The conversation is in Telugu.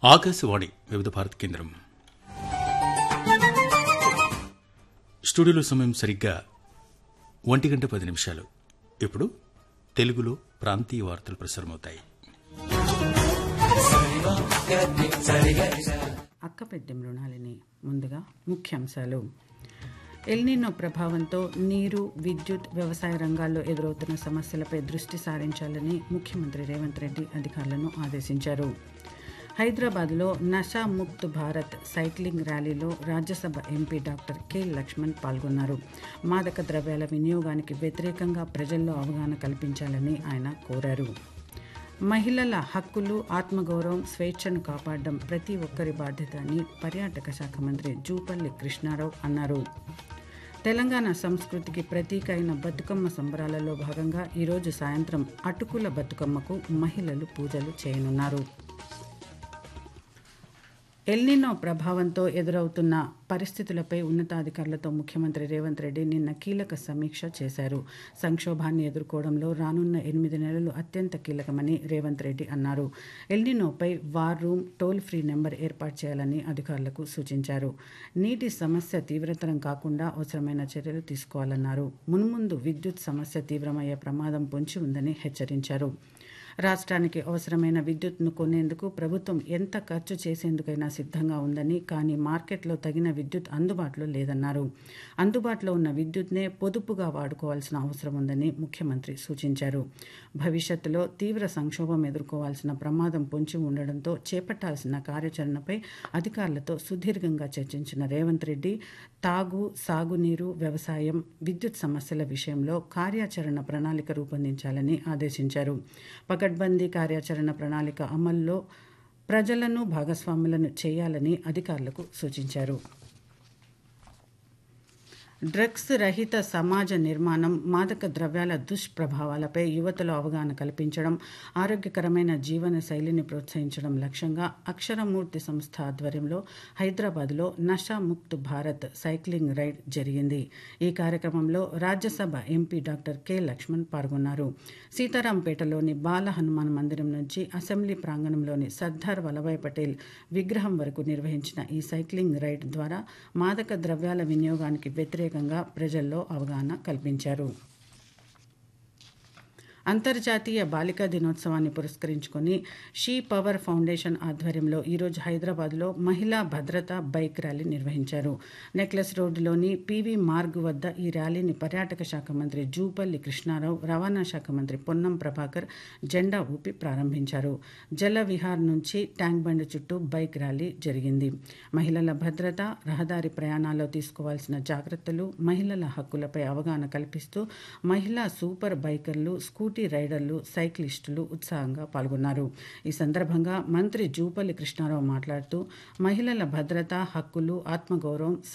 ఆకాశవాణి వివిధ భారత కేంద్రం. స్టూడియోలో సమయం సరిగ్గా 1:10. ఇప్పుడు తెలుగులో ప్రాంతీయ వార్తలు ప్రసారమవుతాయి. అక్కపెద్ది మృణాలిని. ముందుగా ముఖ్యాంశాలు. ఎల్నినో ప్రభావంతో నీరు, విద్యుత్, వ్యవసాయ రంగాల్లో ఎదురవుతున్న సమస్యలపై దృష్టి సారించాలని ముఖ్యమంత్రి రేవంత్ రెడ్డి అధికారులను ఆదేశించారు. హైదరాబాద్లో నషా ముక్త్ భారత్ సైక్లింగ్ ర్యాలీలో Rajya Sabha MP doctor K Laxman పాల్గొన్నారు. మాదక ద్రవ్యాల వినియోగానికి వ్యతిరేకంగా ప్రజల్లో అవగాహన కల్పించాలని ఆయన కోరారు. మహిళల హక్కులు, ఆత్మగౌరవం, స్వేచ్ఛను కాపాడడం ప్రతి ఒక్కరి బాధ్యత అని పర్యాటక శాఖ మంత్రి జూపల్లి కృష్ణారావు అన్నారు. తెలంగాణ సంస్కృతికి ప్రతీక అయిన బతుకమ్మ సంబరాలలో భాగంగా ఈరోజు సాయంత్రం అటుకుల బతుకమ్మకు మహిళలు పూజలు చేయనున్నారు. ఎల్నినో ప్రభావంతో ఎదురవుతున్న పరిస్థితులపై ఉన్నతాధికారులతో ముఖ్యమంత్రి రేవంత్ రెడ్డి నిన్న కీలక సమీక్ష చేశారు. సంక్షోభాన్ని ఎదుర్కోవడంలో రానున్న 8 నెలలు అత్యంత కీలకమని రేవంత్ రెడ్డి అన్నారు. ఎల్నినోపై war room, toll free number ఏర్పాటు చేయాలని అధికారులకు సూచించారు. నీటి సమస్య తీవ్రతరం కాకుండా అవసరమైన చర్యలు తీసుకోవాలన్నారు. మున్ముందు విద్యుత్ సమస్య తీవ్రమయ్యే ప్రమాదం పొంచి ఉందని హెచ్చరించారు. రాష్ట్రానికి అవసరమైన విద్యుత్ను కొనేందుకు ప్రభుత్వం ఎంత ఖర్చు చేసేందుకైనా సిద్ధంగా ఉందని, కానీ మార్కెట్లో తగిన విద్యుత్ అందుబాటులో లేదన్నారు. అందుబాటులో ఉన్న విద్యుత్నే పొదుపుగా వాడుకోవాల్సిన అవసరం ఉందని ముఖ్యమంత్రి సూచించారు. భవిష్యత్తులో తీవ్ర సంక్షోభం ఎదుర్కోవాల్సిన ప్రమాదం పొంచి ఉండడంతో చేపట్టాల్సిన కార్యాచరణపై అధికారులతో సుదీర్ఘంగా చర్చించిన రేవంత్ రెడ్డి తాగు, సాగునీరు, వ్యవసాయం, విద్యుత్ సమస్యల విషయంలో కార్యాచరణ ప్రణాళిక రూపొందించాలని ఆదేశించారు. పకడ్బందీ కార్యాచరణ ప్రణాళిక అమల్లో ప్రజలను భాగస్వాములను చేయాలని అధికారులకు సూచించారు. డ్రగ్స్ రహిత సమాజ నిర్మాణం, మాదక ద్రవ్యాల దుష్ప్రభావాలపై యువతలో అవగాహన కల్పించడం, ఆరోగ్యకరమైన జీవన శైలిని ప్రోత్సహించడం లక్ష్యంగా అక్షరమూర్తి సంస్థ ఆధ్వర్యంలో హైదరాబాద్లో నషా ముక్త్ భారత్ సైక్లింగ్ రైడ్ జరిగింది. ఈ కార్యక్రమంలో Rajya Sabha MP doctor K Laxman పాల్గొన్నారు. సీతారాంపేటలోని బాల హనుమాన్ మందిరం నుంచి అసెంబ్లీ ప్రాంగణంలోని సర్దార్ వల్లభాయ్ పటేల్ విగ్రహం వరకు నిర్వహించిన ఈ సైక్లింగ్ రైడ్ ద్వారా మాదక ద్రవ్యాల వినియోగానికి వ్యతిరేకంగా ప్రజల్లో అవగాహన కల్పించారు. అంతర్జాతీయ బాలికా దినోత్సవాన్ని పురస్కరించుకొని షీ పవర్ ఫౌండేషన్ ఆధ్వర్యంలో ఈరోజు హైదరాబాద్లో మహిళా భద్రత బైక్ ర్యాలీ నిర్వహించారు. నెక్లెస్ రోడ్డులోని పివి మార్గ్ వద్ద ఈ ర్యాలీని పర్యాటక శాఖ మంత్రి జూపల్లి కృష్ణారావు, రవాణా శాఖ మంత్రి పొన్నం ప్రభాకర్ జెండా ఊపి ప్రారంభించారు. జల విహార్ నుంచి ట్యాంక్ బండ్ చుట్టూ బైక్ ర్యాలీ జరిగింది. మహిళల భద్రత, రహదారి ప్రయాణాల్లో తీసుకోవాల్సిన జాగ్రత్తలు, మహిళల హక్కులపై అవగాహన కల్పిస్తూ మహిళా సూపర్ బైకర్లు, స్కూటీ రైడర్లు, సైక్లిస్టులు ఉత్సాహంగా పాల్గొన్నారు. ఈ సందర్భంగా మంత్రి జూపల్లి కృష్ణారావు మాట్లాడుతూ మహిళల భద్రత, హక్కులు, ఆత్మగౌరవం,